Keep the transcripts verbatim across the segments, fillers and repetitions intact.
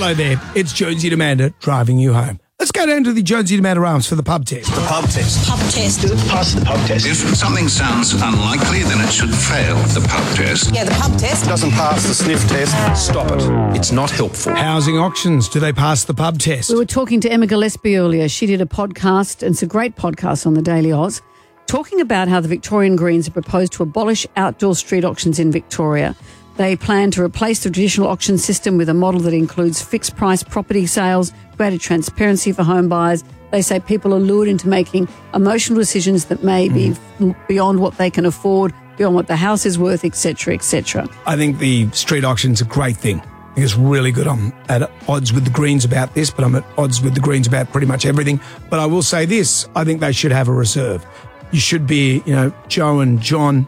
Hello there, it's Jonesy and Amanda driving you home. Let's go down to the Jonesy and Amanda Arms for the pub test. The pub test. Pub test. Pass the pub test. If something sounds unlikely, then it should fail the pub test. Yeah, the pub test. Doesn't pass the sniff test. Stop it. It's not helpful. Housing auctions, do they pass the pub test? We were talking to Emma Gillespie earlier. She did a podcast, and it's a great podcast on the Daily Oz, talking about how the Victorian Greens have proposed to abolish outdoor street auctions in Victoria. They plan to replace the traditional auction system with a model that includes fixed price property sales, greater transparency for home buyers. They say people are lured into making emotional decisions that may be mm. beyond what they can afford, beyond what the house is worth, et cetera, et cetera. I think the street auction's a great thing. I think it's really good. I'm at odds with the Greens about this, but I'm at odds with the Greens about pretty much everything. But I will say this, I think they should have a reserve. You should be, you know, Joe and John,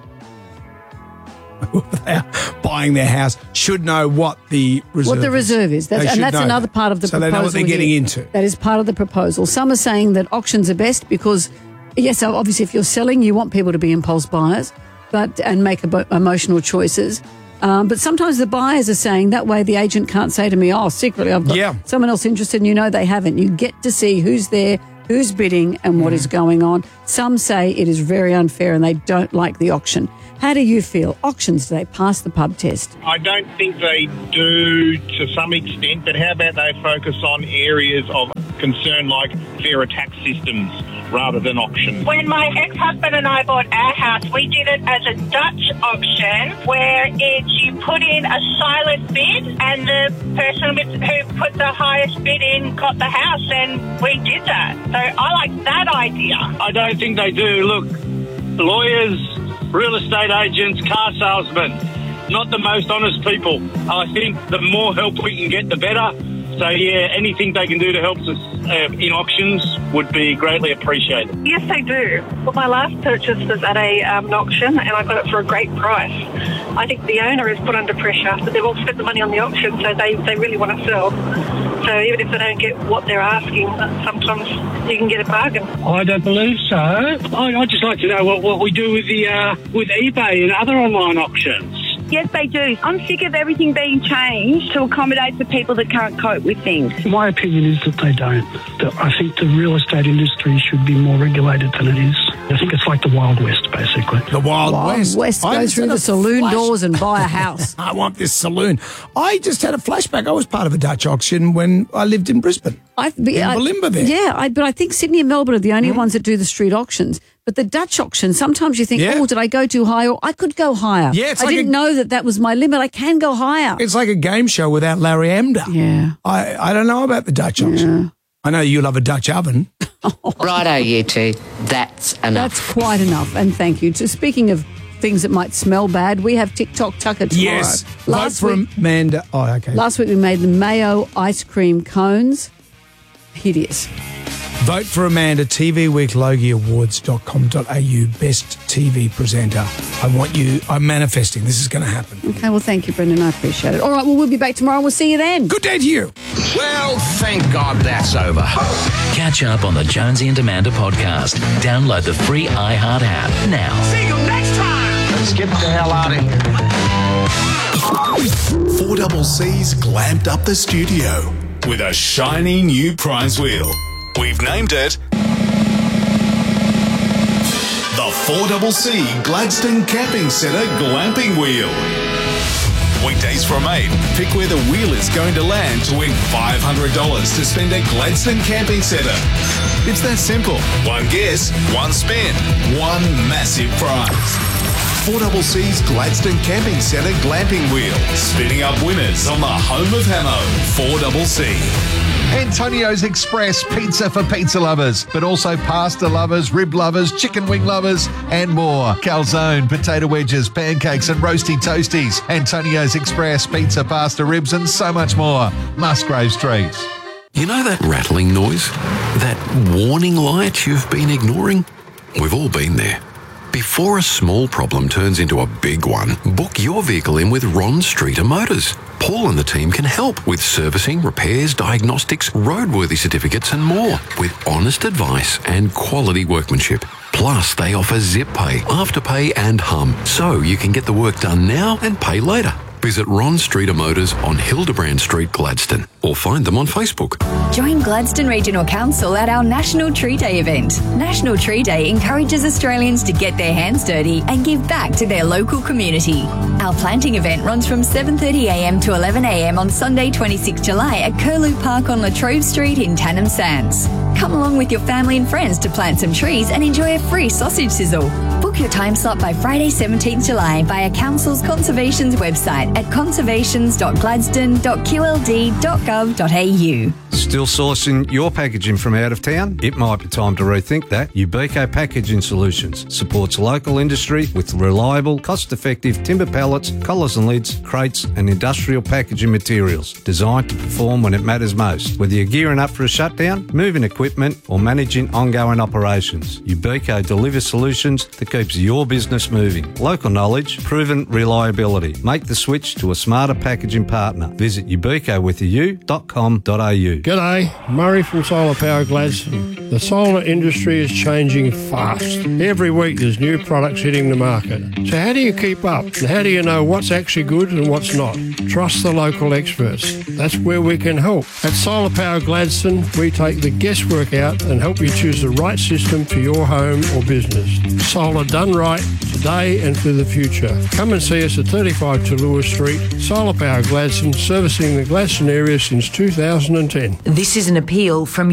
they are buying their house, should know what the reserve What the reserve is. That's, and that's another that. part of the so proposal. So they know what they're getting here. into. That is part of the proposal. Some are saying that auctions are best because, yes, obviously if you're selling, you want people to be impulse buyers but and make ebo- emotional choices. Um, but sometimes the buyers are saying that way the agent can't say to me, oh, secretly I've got yeah. someone else interested, and you know they haven't. You get to see who's there, who's bidding and what mm. is going on. Some say it is very unfair and they don't like the auction. How do you feel? Auctions, do they pass the pub test? I don't think they do to some extent, but how about they focus on areas of concern like fairer tax systems rather than auctions? When my ex-husband and I bought our house, we did it as a Dutch auction where it, you put in a silent bid and the person with, who put the highest bid in got the house, and we did that. So I like that idea. I don't think they do. Look, lawyers, real estate agents, car salesmen, not the most honest people. I think the more help we can get, the better. So, yeah, anything they can do to help us uh, in auctions would be greatly appreciated. Yes, they do. Well, my last purchase was at a, um, an auction, and I got it for a great price. I think the owner is put under pressure, but they've all spent the money on the auction, so they, they really want to sell. So even if they don't get what they're asking, sometimes you can get a bargain. I don't believe so. I, I'd just like to know what, what we do with the uh, with eBay and other online auctions. Yes, they do. I'm sick of everything being changed to accommodate the people that can't cope with things. My opinion is that they don't. I think the real estate industry should be more regulated than it is. I think it's like the Wild West, basically. The Wild, Wild West. West. Go through the saloon flash. doors and buy a house. I want this saloon. I just had a flashback. I was part of a Dutch auction when I lived in Brisbane. I, in I, Bulimba there. Yeah, I, but I think Sydney and Melbourne are the only mm. ones that do the street auctions. But the Dutch auction, sometimes you think, yeah. oh, did I go too high? Or I could go higher. Yeah, it's I like didn't a, know that that was my limit. I can go higher. It's like a game show without Larry Emder. Yeah. I, I don't know about the Dutch auction. Yeah. I know you love a Dutch oven. Righto, you two. That's enough. That's quite enough. And thank you. So speaking of things that might smell bad, we have TikTok Tucker tomorrow. Yes. Last Vote for week, Amanda. Oh, okay. Last week we made the mayo ice cream cones. Hideous. Vote for Amanda, T V Week Logie Awards dot com dot a u, Best T V Presenter. I want you, I'm manifesting. This is going to happen. Okay, well, thank you, Brendan. I appreciate it. All right, well, we'll be back tomorrow. We'll see you then. Good day to you. Well, thank God that's over. Catch up on the Jonesy and Amanda podcast. Download the free iHeart app now. See you next time. Let's get the hell out of here. four double C's glamped up the studio with a shiny new prize wheel. We've named it the four double C Gladstone Camping Centre Glamping Wheel. Weekdays from eight, pick where the wheel is going to land to win five hundred dollars to spend at Gladstone Camping Centre. It's that simple. One guess, one spin, one massive prize. four double C's Gladstone Camping Centre Glamping Wheel, spinning up winners on the home of Hamo, four double C. Antonio's Express pizza for pizza lovers, but also pasta lovers, rib lovers, chicken wing lovers, and more. Calzone, potato wedges, pancakes, and roasty toasties. Antonio's Express pizza, pasta, ribs, and so much more. Musgrave Street. You know that rattling noise? That warning light you've been ignoring? We've all been there. Before a small problem turns into a big one, book your vehicle in with Ron Streeter Motors. Paul and the team can help with servicing, repairs, diagnostics, roadworthy certificates and more, with honest advice and quality workmanship. Plus, they offer Zip Pay, Afterpay and Hum, so you can get the work done now and pay later. Visit Ron Streeter Motors on Hildebrand Street, Gladstone, or find them on Facebook. Join Gladstone Regional Council at our National Tree Day event. National Tree Day encourages Australians to get their hands dirty and give back to their local community. Our planting event runs from seven thirty a m to eleven a m on Sunday, twenty-sixth of July at Curlew Park on Latrobe Street in Tannum Sands. Come along with your family and friends to plant some trees and enjoy a free sausage sizzle. Book your time slot by Friday, seventeenth of July via Council's Conservations website at conservations dot gladstone dot q l d dot gov dot a u. Still sourcing your packaging from out of town? It might be time to rethink that. Ubico Packaging Solutions supports local industry with reliable, cost-effective timber pallets, collars and lids, crates and industrial packaging materials designed to perform when it matters most. Whether you're gearing up for a shutdown, moving equipment or managing ongoing operations, Ubico delivers solutions that keeps your business moving. Local knowledge, proven reliability. Make the switch to a smarter packaging partner. Visit ubico with a u dot com dot a u. G'day, Murray from Solar Power Gladstone. The solar industry is changing fast. Every week there's new products hitting the market. So how do you keep up? And how do you know what's actually good and what's not? Trust the local experts. That's where we can help. At Solar Power Gladstone, we take the guesswork out and help you choose the right system for your home or business. Solar done right, today and for the future. Come and see us at thirty-five Tallulah Street. Solar Power Gladstone, servicing the Gladstone area since two thousand ten. This is an appeal from